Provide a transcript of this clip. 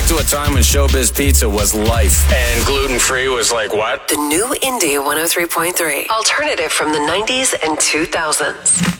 back to a time when Showbiz Pizza was life and gluten-free was like what? The new Indie 103.3. Alternative from the 90s and 2000s.